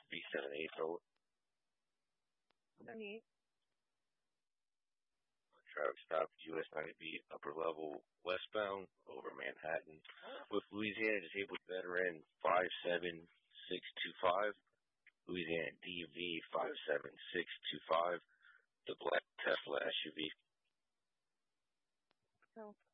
V78 Road. Okay. Traffic stop US 90B upper level westbound over Manhattan with Louisiana disabled veteran 57625. Louisiana DV 57625. The black Tesla SUV.